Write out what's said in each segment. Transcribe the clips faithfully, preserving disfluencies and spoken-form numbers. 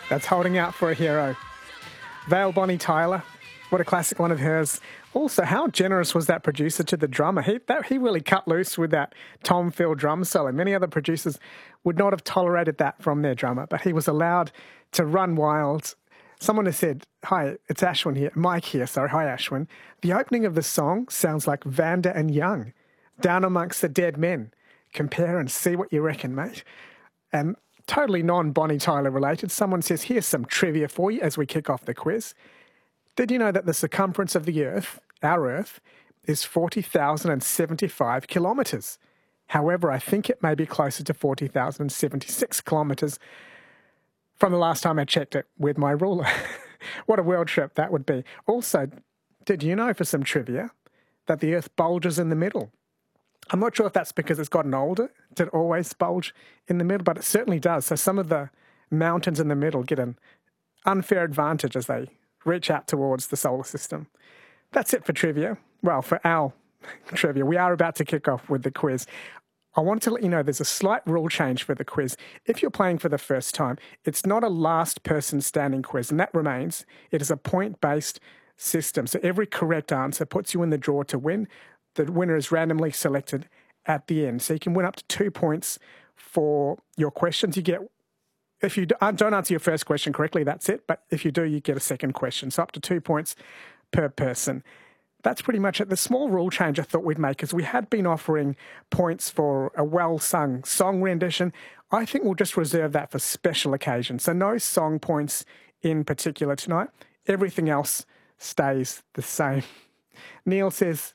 That's Holding Out for a Hero. Vale Bonnie Tyler, what a classic one of hers. Also, how generous was that producer to the drummer? He, that, he really cut loose with that Tom Phil drum solo. Many other producers would not have tolerated that from their drummer, but he was allowed to run wild. Someone has said, hi, it's Ashwin here, Mike here, sorry, hi Ashwin. The opening of the song sounds like Vanda and Young, Down Amongst the Dead Men. Compare and see what you reckon, mate. And totally non-Bonnie Tyler related, someone says, here's some trivia for you as we kick off the quiz. Did you know that the circumference of the Earth, our Earth, is forty thousand seventy-five kilometres? However, I think it may be closer to forty thousand seventy-six kilometres from the last time I checked it with my ruler. What a world trip that would be. Also, did you know, for some trivia, that the Earth bulges in the middle? I'm not sure if that's because it's gotten older. Did it always bulge in the middle? But it certainly does. So some of the mountains in the middle get an unfair advantage as they reach out towards the solar system. That's it for trivia. Well, for our trivia, we are about to kick off with the quiz. I want to let you know there's a slight rule change for the quiz. If you're playing for the first time, it's not a last person standing quiz, and that remains. It is a point-based system. So every correct answer puts you in the draw to win. The winner is randomly selected at the end. So you can win up to two points for your questions. You get, if you don't answer your first question correctly, that's it. But if you do, you get a second question. So up to two points per person. That's pretty much it. The small rule change I thought we'd make is we had been offering points for a well-sung song rendition. I think we'll just reserve that for special occasions. So no song points in particular tonight. Everything else stays the same. Neil says,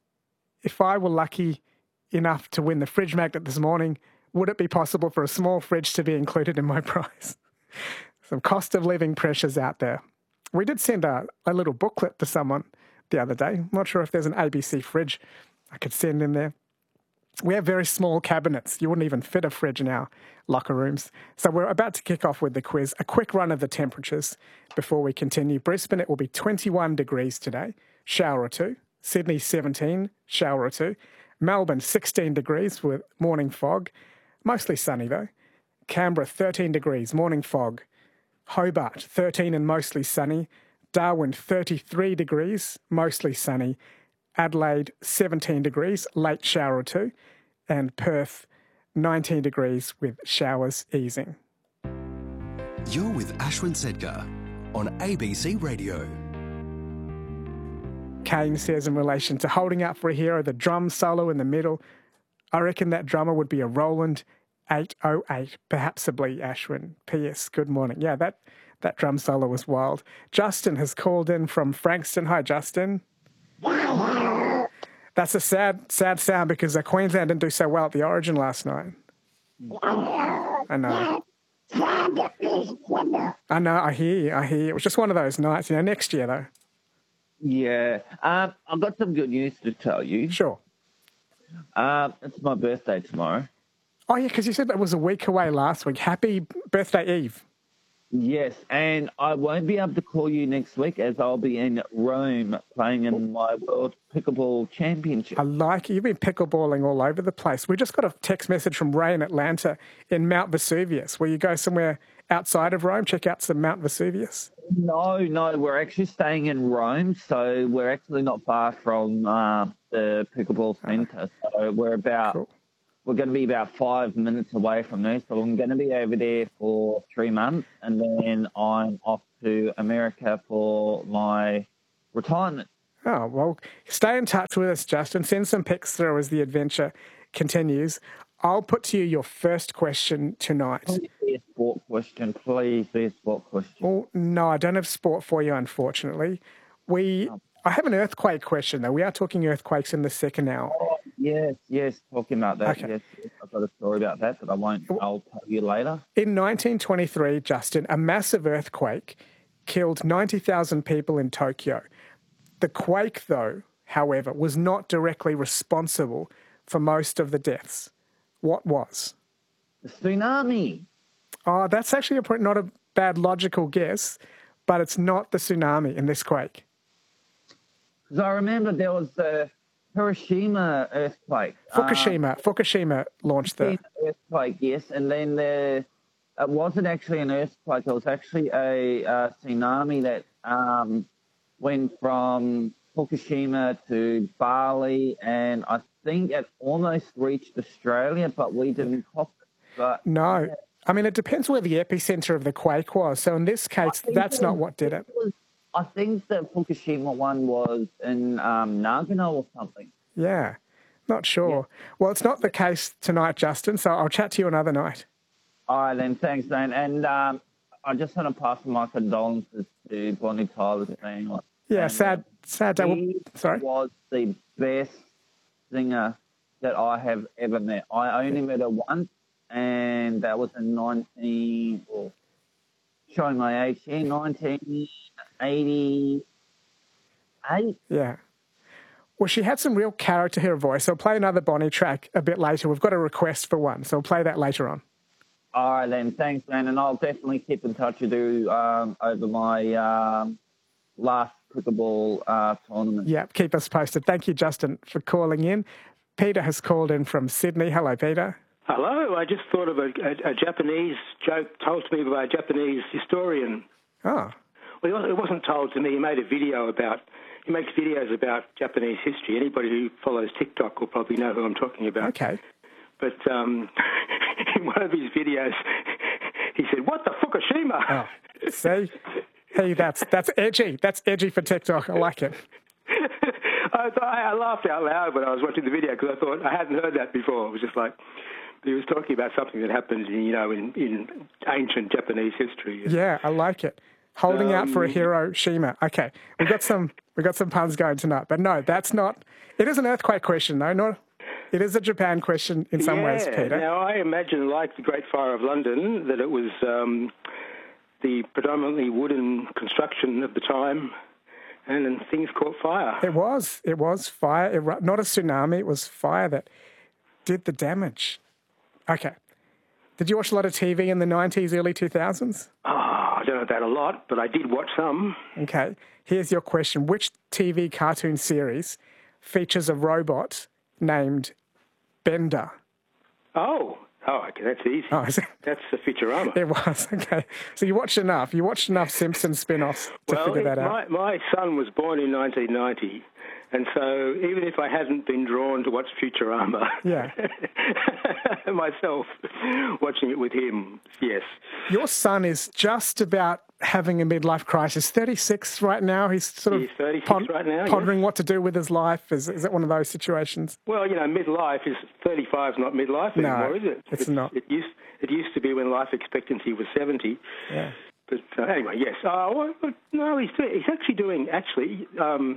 if I were lucky enough to win the fridge magnet this morning, would it be possible for a small fridge to be included in my prize? Some cost of living pressures out there. We did send a, a little booklet to someone the other day. I'm not sure if there's an A B C fridge I could send in there. We have very small cabinets. You wouldn't even fit a fridge in our locker rooms. So we're about to kick off with the quiz. A quick run of the temperatures before we continue. Brisbane, it will be twenty-one degrees today, shower or two. Sydney, seventeen, shower or two. Melbourne, sixteen degrees with morning fog. Mostly sunny though. Canberra, thirteen degrees, morning fog. Hobart, thirteen and mostly sunny. Darwin, thirty-three degrees, mostly sunny. Adelaide, seventeen degrees, late shower or two. And Perth, nineteen degrees with showers easing. You're with Ashwin Sedgar on A B C Radio. Kane says in relation to Holding Out for a Hero, the drum solo in the middle, I reckon that drummer would be a Roland eight oh eight, perhaps a Blee Ashwin. P S, good morning. Yeah, that, that drum solo was wild. Justin has called in from Frankston. Hi, Justin. That's a sad, sad sound because uh, Queensland didn't do so well at the Origin last night. I know. I know, I hear you, I hear you. It was just one of those nights, you know, next year though. Yeah. Um, I've got some good news to tell you. Sure. Um, it's my birthday tomorrow. Oh, yeah, because you said that was a week away last week. Happy birthday eve. Yes, and I won't be able to call you next week as I'll be in Rome playing in my World Pickleball Championship. I like it. You've been pickleballing all over the place. We just got a text message from Ray in Atlanta in Mount Vesuvius. Will you go somewhere outside of Rome, check out some Mount Vesuvius? No, no, we're actually staying in Rome, so we're actually not far from uh, the Pickleball Centre. So we're about... Cool. We're going to be about five minutes away from there, so I'm going to be over there for three months, and then I'm off to America for my retirement. Oh, well, stay in touch with us, Justin. Send some pics through as the adventure continues. I'll put to you your first question tonight. Please be a sport question. Please be a sport question. Well, no, I don't have sport for you, unfortunately. We, oh. I have an earthquake question, though. We are talking earthquakes in the second hour. Oh, yes, yes, talking about that. Okay. Yes, yes, I've got a story about that, but I won't. I'll tell you later. In nineteen twenty-three, Justin, a massive earthquake killed ninety thousand people in Tokyo. The quake, though, however, was not directly responsible for most of the deaths. What was? The tsunami. Oh, that's actually a, not a bad logical guess, but it's not the tsunami in this quake. Because I remember there was the Hiroshima earthquake. Fukushima. Um, Fukushima launched the earthquake, yes, and then the it wasn't actually an earthquake. It was actually a uh, tsunami that um, went from Fukushima to Bali, and I think it almost reached Australia, but we didn't cop it. But No. yeah. I mean, it depends where the epicenter of the quake was. So in this case, that's not what did it. was, I think the Fukushima one was in um, Nagano or something. Yeah, not sure. Yeah. Well, it's not the case tonight, Justin, so I'll chat to you another night. All right, then. Thanks, Dan. And um, I just want to pass my condolences to Bonnie Tyler's family. Yeah, and, sad, sad day. He Sorry? was the best singer that I have ever met. I only met her once, and that was in nineteen, or showing my age here, nineteen eighty-eight. Yeah. Well, she had some real character to her voice. So I'll play another Bonnie track a bit later. We've got a request for one, so we'll play that later on. All right, then. Thanks, man. And I'll definitely keep in touch with you um, over my um, last cricketball uh, tournament. Yeah, keep us posted. Thank you, Justin, for calling in. Peter has called in from Sydney. Hello, Peter. Hello. I just thought of a, a, a Japanese joke told to me by a Japanese historian. Oh. Well, it wasn't told to me. He made a video about, he makes videos about Japanese history. Anybody who follows TikTok will probably know who I'm talking about. Okay. But um, in one of his videos, he said, "What the Fukushima?" Oh, see? Hey, that's that's edgy. That's edgy for TikTok. I like it. I, I laughed out loud when I was watching the video because I thought I hadn't heard that before. It was just like he was talking about something that happened, in, you know, in, in ancient Japanese history. Yeah, I like it. Holding um, out for a Hiroshima. Okay, we got some we got some puns going tonight, but no, that's not. It is an earthquake question, though. Not. It is a Japan question in some yeah, ways, Peter. Now, I imagine, like the Great Fire of London, that it was um, the predominantly wooden construction of the time, and then things caught fire. It was. It was fire. It, not a tsunami. It was fire that did the damage. Okay. Did you watch a lot of T V in the nineties, early two thousands? Oh, I don't know that a lot, but I did watch some. Okay. Here's your question. Which T V cartoon series features a robot named Bender? Oh, oh, okay, that's easy. Oh, is it? That's the Futurama. It was, okay. So you watched enough. You watched enough Simpsons spin-offs to well, figure that my, out. My son was born in nineteen ninety, and so even if I hadn't been drawn to watch Futurama, yeah, myself, watching it with him, yes. Your son is just about having a midlife crisis. thirty-six right now. He's sort of He's thirty-six pon- right now, pondering yes. what to do with his life. Is is it one of those situations? Well, you know, midlife is thirty-five is not midlife no, anymore, is it? It's, it's not. It used it used to be when life expectancy was seventy. Yeah. But uh, anyway, yes. Uh, well, no, he's he's actually doing actually um,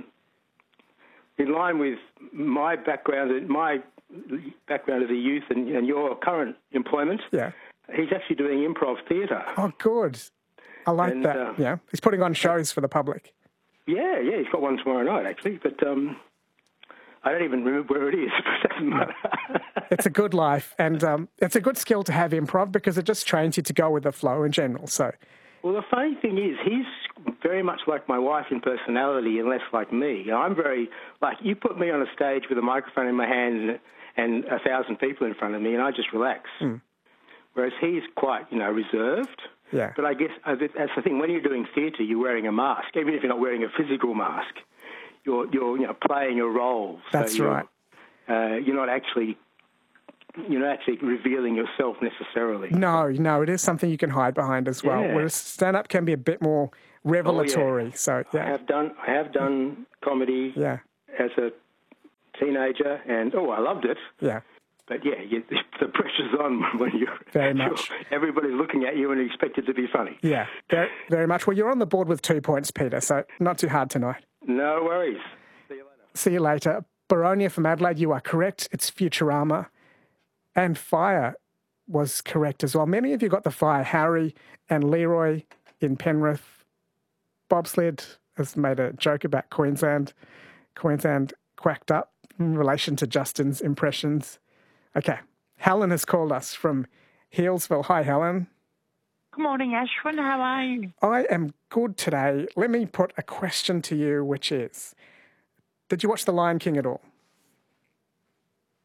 in line with my background, my background as a youth, and, and your current employment. Yeah. He's actually doing improv theatre. Oh, good. I like and, that. Uh, yeah, he's putting on shows for the public. Yeah, yeah, he's got one tomorrow night actually, but um, I don't even remember where it is. It doesn't matter. It's a good life, and um, it's a good skill to have improv because it just trains you to go with the flow in general. So, well, the funny thing is, he's very much like my wife in personality, and less like me. I'm very like you put me on a stage with a microphone in my hand and, and a thousand people in front of me, and I just relax. Mm. Whereas he's quite, you know, reserved. Yeah. But I guess that's the thing. When you're doing theatre, you're wearing a mask. Even if you're not wearing a physical mask, you're you're you know playing your role. That's so right. Uh, you're not actually you're not actually revealing yourself necessarily. No, no, it is something you can hide behind as well. Yeah. Whereas stand-up can be a bit more revelatory. Oh, yeah. So yeah, I have done I have done comedy. Yeah. As a teenager, and oh, I loved it. Yeah. But yeah, you, the pressure's on when you're very much. You're, everybody's looking at you and you expect it to be funny. Yeah, very, very much. Well, you're on the board with two points, Peter. So not too hard tonight. No worries. See you later. See you later. Baronia from Adelaide, you are correct. It's Futurama, and fire was correct as well. Many of you got the fire. Harry and Leroy in Penrith. Bobsled has made a joke about Queensland. Queensland quacked up in relation to Justin's impressions. Okay, Helen has called us from Healesville. Hi, Helen. Good morning, Ashwin. How are you? I am good today. Let me put a question to you, which is, did you watch The Lion King at all?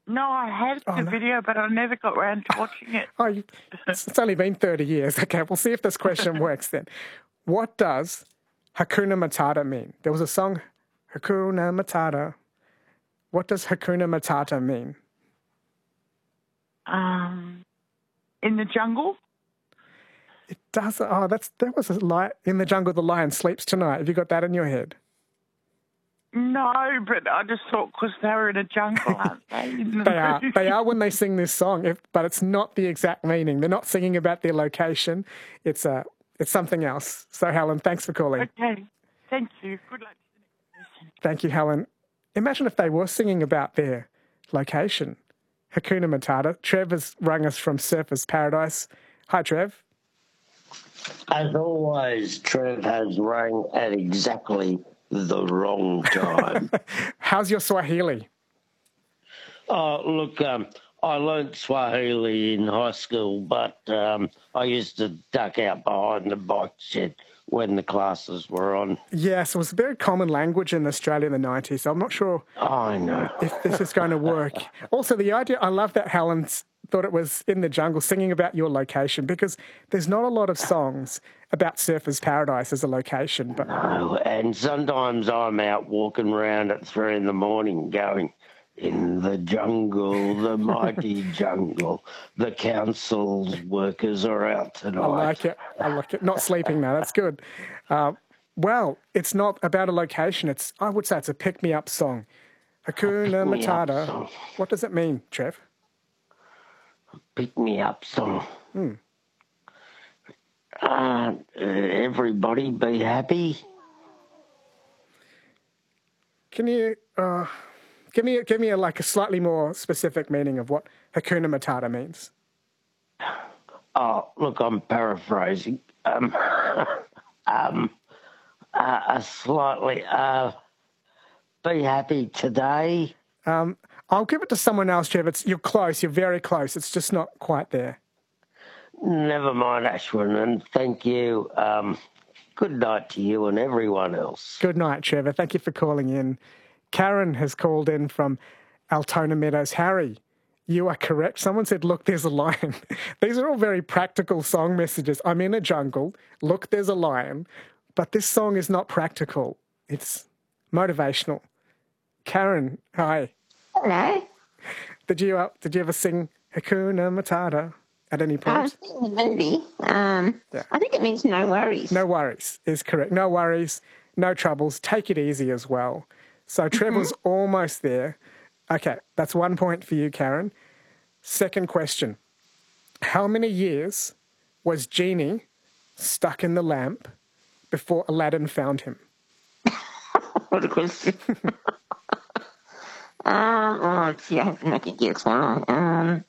No, I had Oh, the no. video, but I never got round to watching it. Oh, you, it's it's only been thirty years. Okay, we'll see if this question works then. What does Hakuna Matata mean? There was a song, Hakuna Matata. What does Hakuna Matata mean? Um, in the jungle? It does. Oh, that's that was a lie. In the jungle, the lion sleeps tonight. Have you got that in your head? No, but I just thought because they were in a jungle, aren't they? In the They are. movie? They are when they sing this song, if, but it's not the exact meaning. They're not singing about their location. It's a. It's something else. So, Helen, thanks for calling. Okay, thank you. Good luck to the next person. Thank you, Helen. Imagine if they were singing about their location. Hakuna Matata. Trev has rung us from Surfers Paradise. Hi, Trev. As always, Trev has rang at exactly the wrong time. How's your Swahili? Oh, look, um, I learnt Swahili in high school, but um, I used to duck out behind the bike shed when the classes were on. Yes, it was a very common language in Australia in the nineties. So I'm not sure I know. if this is going to work. Also, the idea, I love that Helen's thought it was in the jungle singing about your location, because there's not a lot of songs about Surfers Paradise as a location. But Oh, and sometimes I'm out walking around at three in the morning going, in the jungle, the mighty jungle, the council's workers are out tonight. I like it. I like it. Not sleeping now. That's good. Uh, well, it's not about a location. It's I would say it's a pick-me-up song. Hakuna pick-me-up Matata. song. What does it mean, Trev? Pick me up song. Hmm. Uh, everybody be happy. Can you uh, give me give me a, like a slightly more specific meaning of what Hakuna Matata means? Oh, look, I'm paraphrasing. Um, um, uh, a slightly, uh, be happy today. Um, I'll give it to someone else, Trev. It's, you're close. You're very close. It's just not quite there. Never mind, Ashwin, and thank you. Um, good night to you and everyone else. Good night, Trevor. Thank you for calling in. Karen has called in from Altona Meadows. Harry, you are correct. Someone said, look, there's a lion. These are all very practical song messages. I'm in a jungle. Look, there's a lion. But this song is not practical. It's motivational. Karen, hi. Hello. Did you uh, did you ever sing Hakuna Matata at any I point? was thinking the movie. Um, Yeah. I think it means no worries. No worries is correct. No worries, no troubles. Take it easy as well. So Trevor's almost there. Okay, that's one point for you, Karen. Second question. How many years was Genie stuck in the lamp before Aladdin found him? What a question. um, oh, gee, I have to make a guess. Wow. Um,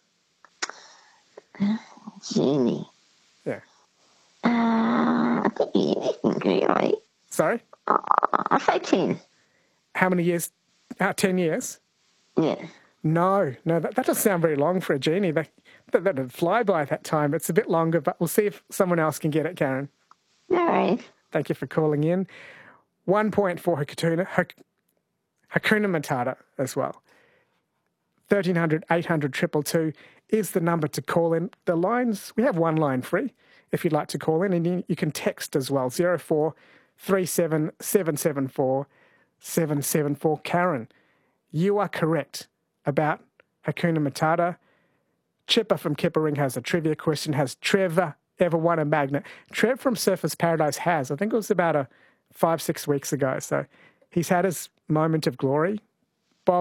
Genie. Yeah. Uh, I think anything really. Sorry? Uh, I'll say ten. How many years? Uh, ten years? Yeah. No, no, that, that doesn't sound very long for a genie. That, that, that'd fly by that time. It's a bit longer, but we'll see if someone else can get it, Karen. No worries. Thank you for calling in. One point for Hakuna, Hak- Hakuna Matata as well. thirteen hundred, eight hundred, two two two is the number to call in. The lines, we have one line free if you'd like to call in, and you, you can text as well, zero four three seven seven seven four seven seven four. Karen, you are correct about Hakuna Matata. Chipper from Kippering has a trivia question. Has Trevor ever won a magnet? Trev from Surfers Paradise has. I think it was about a five, six weeks ago. So he's had his moment of glory.